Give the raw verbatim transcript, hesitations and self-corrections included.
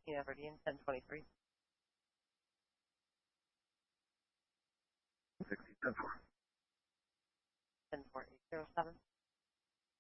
Tina Verdine, ten twenty-three. sixty, ten four. ten four eight zero seven.